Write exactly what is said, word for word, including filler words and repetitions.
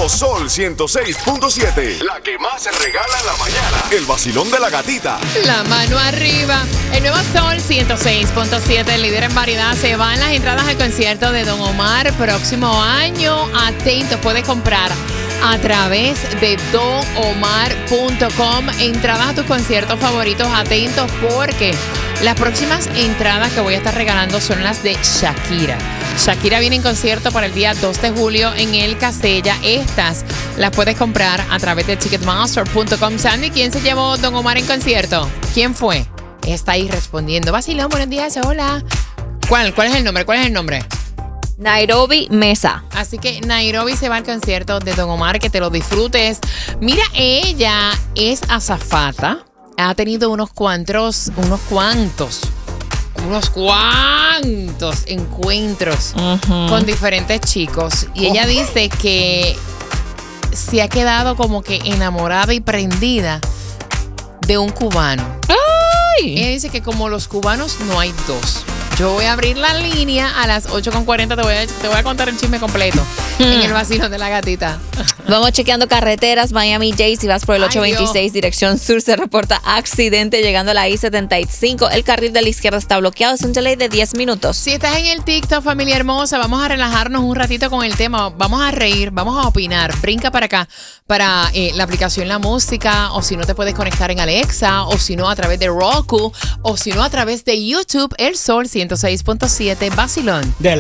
nuevo Sol ciento seis punto siete. La que más se regala en la mañana. El vacilón de la gatita. La mano arriba. El nuevo Sol ciento seis punto siete, el líder en variedad. Se van las entradas al concierto de Don Omar próximo año. Atentos, puedes comprar a través de don omar punto com entradas a tus conciertos favoritos. Atentos porque las próximas entradas que voy a estar regalando son las de Shakira. Shakira viene en concierto para el día dos de julio en el Casella. Estas las puedes comprar a través de ticketmaster punto com. Sandy, ¿quién se llevó Don Omar en concierto? ¿Quién fue? Está ahí respondiendo. Vacilón, buenos días, hola. ¿Cuál? ¿Cuál es el nombre? ¿Cuál es el nombre? Nairobi Mesa. Así que Nairobi se va al concierto de Don Omar, que te lo disfrutes. Mira, ella es azafata. Ha tenido unos cuantos, unos cuantos, unos cuantos encuentros uh-huh. con diferentes chicos. Y ella dice que se ha quedado como que enamorada y prendida de un cubano. ¡Ay! Ella dice que como los cubanos no hay dos. Yo voy a abrir la línea a las ocho con cuarenta. Te voy a, te voy a contar el chisme completo hmm. en el vacilón de la gatita. Vamos chequeando carreteras. Miami-Dade, si vas por el Ay, ochocientos veintiséis, Dios. Dirección sur, se reporta accidente llegando a la I setenta y cinco. El carril de la izquierda está bloqueado. Es un delay de diez minutos. Si estás en el TikTok, familia hermosa, vamos a relajarnos un ratito con el tema. Vamos a reír, vamos a opinar. Brinca para acá, para eh, la aplicación La Música, o si no te puedes conectar en Alexa, o si no a través de Roku, o si no a través de YouTube, El Sol ciento seis punto siete, vacilón. De